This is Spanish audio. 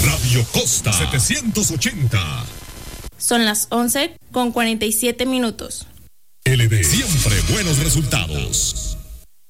Radio Costa 780. Son las 11:47 minutos. LD, siempre buenos resultados.